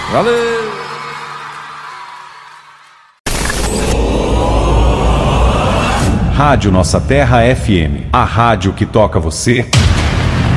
Valeu! Rádio Nossa Terra FM, a rádio que toca você.